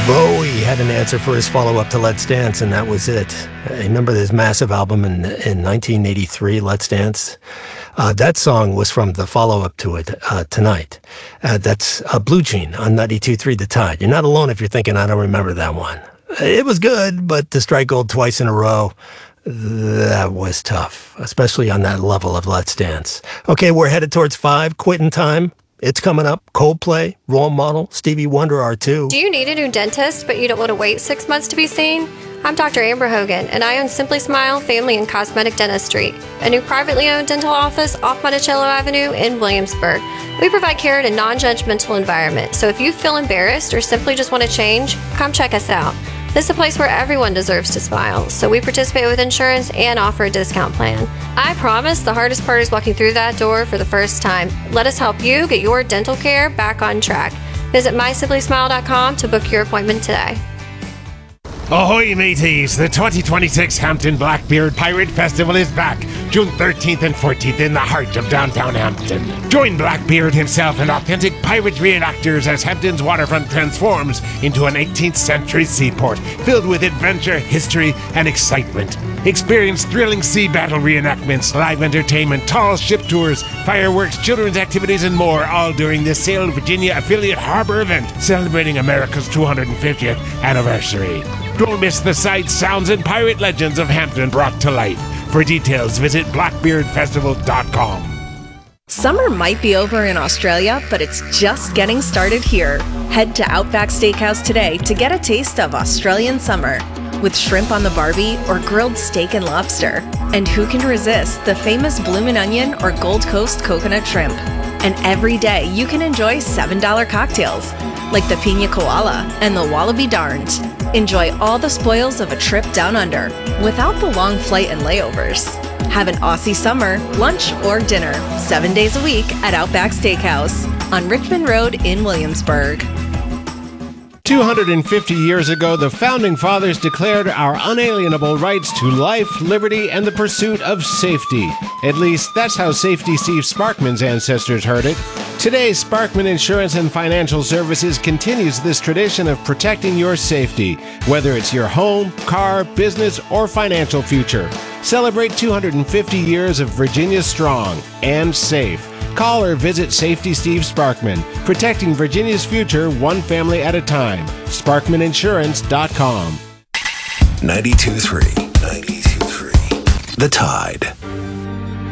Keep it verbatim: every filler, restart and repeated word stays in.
Bowie had an answer for his follow-up to Let's Dance, and that was it. I remember this massive album in in nineteen eighty-three, Let's Dance. Uh, that song was from the follow-up to it, uh, Tonight. Uh, that's uh, Blue Jean on ninety-two point three The Tide. You're not alone if you're thinking, I don't remember that one. It was good, but to strike gold twice in a row, that was tough, especially on that level of Let's Dance. Okay, we're headed towards five, quitting time. It's coming up. Coldplay, Role Model, Stevie Wonder are too. Do you need a new dentist, but you don't want to wait six months to be seen? I'm Doctor Amber Hogan, and I own Simply Smile Family and Cosmetic Dentistry, a new privately owned dental office off Monticello Avenue in Williamsburg. We provide care in a non-judgmental environment, so if you feel embarrassed or simply just want to change, come check us out. This is a place where everyone deserves to smile, so we participate with insurance and offer a discount plan. I promise the hardest part is walking through that door for the first time. Let us help you get your dental care back on track. Visit my simply smile dot com to book your appointment today. Ahoy mateys! The twenty twenty-six Hampton Blackbeard Pirate Festival is back, June thirteenth and fourteenth in the heart of downtown Hampton. Join Blackbeard himself and authentic pirate reenactors as Hampton's waterfront transforms into an eighteenth century seaport filled with adventure, history, and excitement. Experience thrilling sea battle reenactments, live entertainment, tall ship tours, fireworks, children's activities, and more, all during this Sail Virginia affiliate harbor event celebrating America's two hundred fiftieth anniversary. Don't miss the sights, sounds, and pirate legends of Hampton brought to life. For details, visit blackbeard festival dot com. Summer might be over in Australia, but it's just getting started here. Head to Outback Steakhouse today to get a taste of Australian summer, with shrimp on the barbie or grilled steak and lobster. And who can resist the famous bloomin' onion or Gold Coast coconut shrimp? And every day you can enjoy seven dollar cocktails, like the Pina Koala and the Wallaby Darned. Enjoy all the spoils of a trip down under, without the long flight and layovers. Have an Aussie summer, lunch or dinner, seven days a week at Outback Steakhouse on Richmond Road in Williamsburg. two hundred fifty years ago, the Founding Fathers declared our unalienable rights to life, liberty, and the pursuit of safety. At least, that's how Safety Steve Sparkman's ancestors heard it. Today, Sparkman Insurance and Financial Services continues this tradition of protecting your safety, whether it's your home, car, business, or financial future. Celebrate two hundred fifty years of Virginia strong and safe. Call or visit Safety Steve Sparkman, protecting Virginia's future one family at a time. Sparkman Insurance dot com. ninety-two point three. ninety-two point three. The Tide.